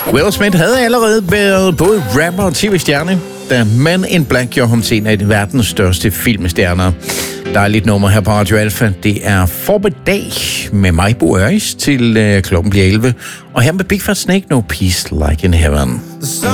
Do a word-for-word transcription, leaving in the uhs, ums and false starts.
Will Smith havde allerede været både rapper og tv-stjerne, da Men in Black gjorde ham til en af verdens største filmstjerner. Dejligt nummer her på Radio Alpha. Det er Formiddag med mig, Bo Øris, til øh, klokken bliver elleve. Og her med Big Fat Snake, No Peace Like in Heaven. The sun